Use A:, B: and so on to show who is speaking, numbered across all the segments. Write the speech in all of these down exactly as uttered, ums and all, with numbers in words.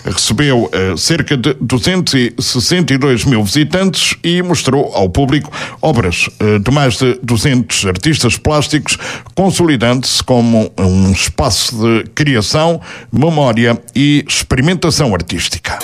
A: recebeu uh, cerca de duzentos e sessenta e dois mil visitantes e mostrou ao público obras uh, de mais de duzentos artistas plásticos, consolidando-se como um espaço de criação, memória e experimentação artística.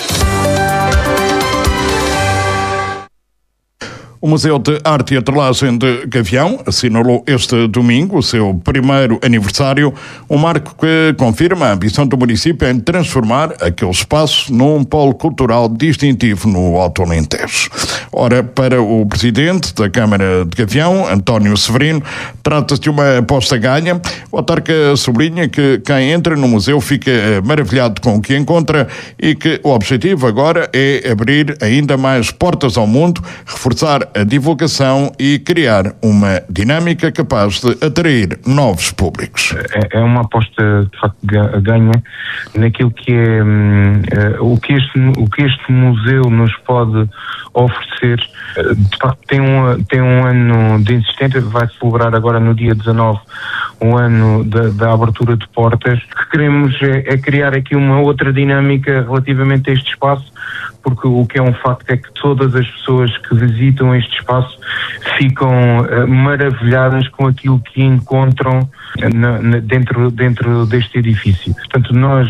A: O Museu de Arte e Atrelagem de Gavião assinalou este domingo o seu primeiro aniversário, um marco que confirma a ambição do município em transformar aquele espaço num polo cultural distintivo no Alto Alentejo. Ora, para o presidente da Câmara de Gavião, António Severino, trata-se de uma aposta ganha. O autarca sublinha que quem entra no museu fica maravilhado com o que encontra e que o objetivo agora é abrir ainda mais portas ao mundo, reforçar a divulgação e criar uma dinâmica capaz de atrair novos públicos.
B: É, é uma aposta de facto ganha naquilo que é hum, o, que este, o que este museu nos pode oferecer. De facto tem um, tem um ano de existência, vai celebrar agora no dia dezanove um ano da, da abertura de portas. O que queremos é, é criar aqui uma outra dinâmica relativamente a este espaço, porque o que é um facto é que todas as pessoas que visitam este espaço ficam uh, maravilhadas com aquilo que encontram na, na, dentro, dentro deste edifício. Portanto, nós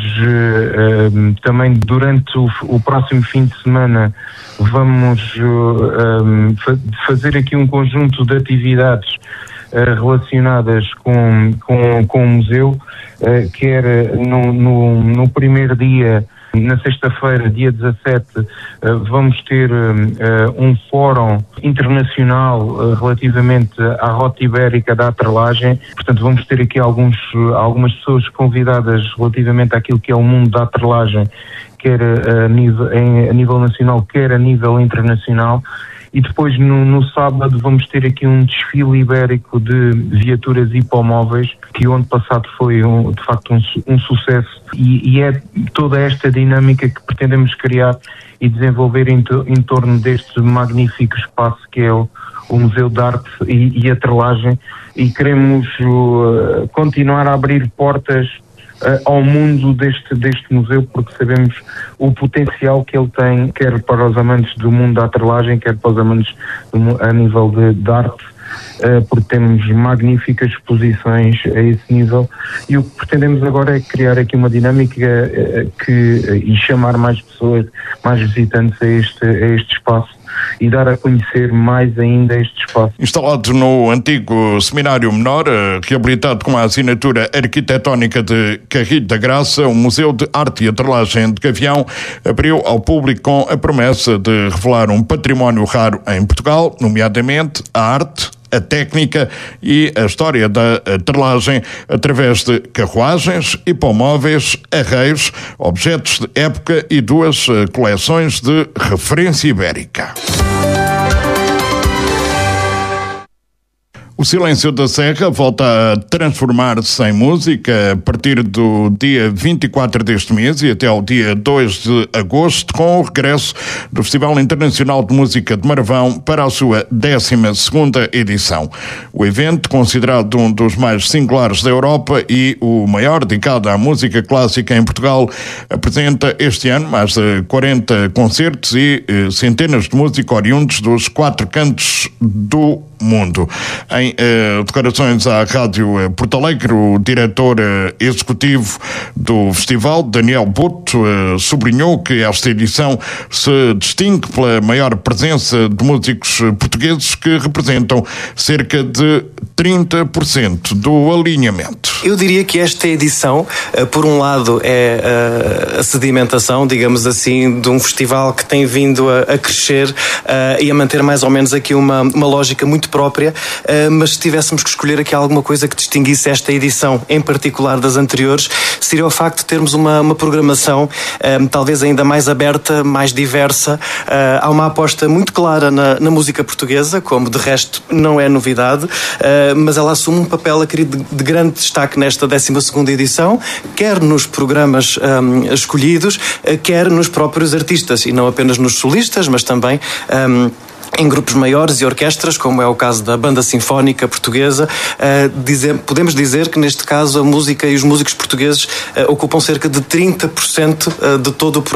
B: uh, uh, também durante o, o próximo fim de semana vamos uh, um, fa- fazer aqui um conjunto de atividades uh, relacionadas com, com, com o museu, uh, quer no, no, no primeiro dia. Na sexta-feira, dia dezassete, vamos ter um fórum internacional relativamente à Rota Ibérica da Atrelagem. Portanto, vamos ter aqui alguns, algumas pessoas convidadas relativamente àquilo que é o mundo da atrelagem, quer a nível, a nível nacional, quer a nível internacional. E depois no, no sábado vamos ter aqui um desfile ibérico de viaturas hipomóveis, que o ano passado foi um, de facto um, um sucesso, e, e é toda esta dinâmica que pretendemos criar e desenvolver em, to, em torno deste magnífico espaço que é o, o Museu de Arte e, e Atrelagem, e queremos uh, continuar a abrir portas Uh, ao mundo deste, deste museu, porque sabemos o potencial que ele tem, quer para os amantes do mundo da atrelagem, quer para os amantes do, a nível de, de arte, uh, porque temos magníficas exposições a esse nível, e o que pretendemos agora é criar aqui uma dinâmica uh, que, uh, e chamar mais pessoas, mais visitantes a este, a este espaço, e dar a conhecer mais ainda este espaço.
A: Instalado no antigo Seminário Menor, reabilitado com a assinatura arquitetónica de Carrilho da Graça, o Museu de Arte e Atrelagem de Gavião abriu ao público com a promessa de revelar um património raro em Portugal, nomeadamente a arte, a técnica e a história da atrelagem através de carruagens, hipomóveis, arreios, objetos de época e duas coleções de referência ibérica. O Silêncio da Serra volta a transformar-se em música a partir do dia vinte e quatro deste mês e até ao dia dois de agosto, com o regresso do Festival Internacional de Música de Marvão para a sua décima segunda edição. O evento, considerado um dos mais singulares da Europa e o maior dedicado à música clássica em Portugal, apresenta este ano mais de quarenta concertos e eh, centenas de músicos oriundos dos quatro cantos do mundo. Em eh, declarações à Rádio eh, Porto Alegre, o diretor eh, executivo do festival, Daniel Boto, eh, sublinhou que esta edição se distingue pela maior presença de músicos portugueses, que representam cerca de trinta por cento do alinhamento.
C: Eu diria que esta edição, por um lado, é a sedimentação, digamos assim, de um festival que tem vindo a, a crescer uh, e a manter mais ou menos aqui uma, uma lógica muito própria, uh, mas se tivéssemos que escolher aqui alguma coisa que distinguisse esta edição, em particular das anteriores, seria o facto de termos uma, uma programação um, talvez ainda mais aberta, mais diversa. Uh, há uma aposta muito clara na, na música portuguesa, como de resto não é novidade, uh, mas ela assume um papel, acredito, de, de grande destaque nesta décima segunda edição, quer nos programas um, escolhidos, uh, quer nos próprios artistas, e não apenas nos solistas, mas também um, em grupos maiores e orquestras, como é o caso da Banda Sinfónica Portuguesa. Uh, dizer, podemos dizer que neste caso a música e os músicos portugueses uh, ocupam cerca de trinta por cento de todo o programa.